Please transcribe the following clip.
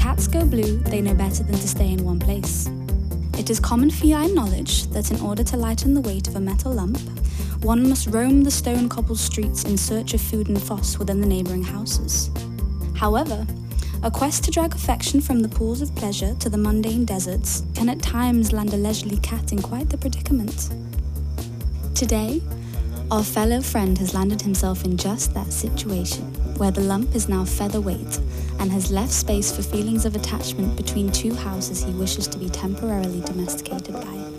cats go blue, they know better than to stay in one place. It is common feline knowledge that in order to lighten the weight of a metal lump, one must roam the stone-cobbled streets in search of food and foss within the neighbouring houses. However, a quest to drag affection from the pools of pleasure to the mundane deserts can at times land a leisurely cat in quite the predicament. Today, our fellow friend has landed himself in just that situation, where the lump is now featherweight and has left space for feelings of attachment between two houses he wishes to be temporarily domesticated by.